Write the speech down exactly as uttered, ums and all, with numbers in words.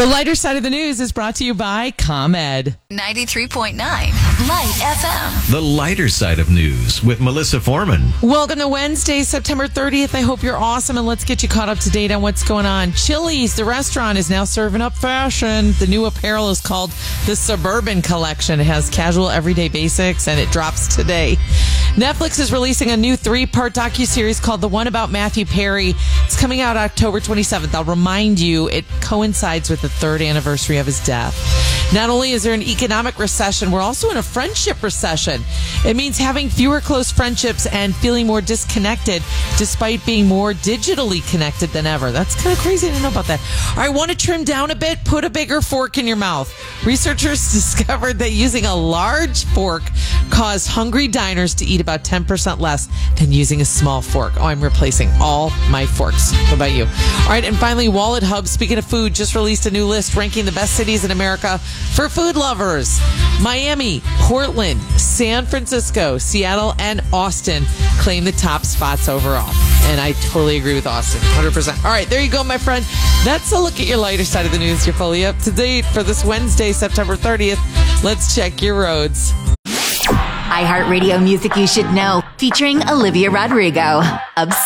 The lighter side of the news is brought to you by ComEd. ninety-three point nine Light F M. The lighter side of news with Melissa Foreman. Welcome to Wednesday, September thirtieth. I hope you're awesome, and let's get you caught up to date on what's going on. Chili's, the restaurant, is now serving up fashion. The new apparel is called the Suburban Collection. It has casual, everyday basics, and it drops today. Netflix is releasing a new three-part docuseries called The One About Matthew Perry. It's coming out October twenty-seventh. I'll remind you, it coincides with the third anniversary of his death. Not only is there an economic recession, we're also in a friendship recession. It means having fewer close friendships and feeling more disconnected despite being more digitally connected than ever. That's kind of crazy. I didn't know about that. All right, want to trim down a bit? Put a bigger fork in your mouth. Researchers discovered that using a large fork caused hungry diners to eat about ten percent less than using a small fork. Oh, I'm replacing all my forks. What about you? All right, and finally, Wallet Hub, speaking of food, just released a new list ranking the best cities in America for food lovers. Miami, Portland, San Francisco, Seattle, and Austin claim the top spots overall. And I totally agree with Austin, one hundred percent. All right, there you go, my friend. That's a look at your lighter side of the news. You're fully up to date for this Wednesday, September thirtieth. Let's check your roads. iHeartRadio Music You Should Know, featuring Olivia Rodrigo. Obsessed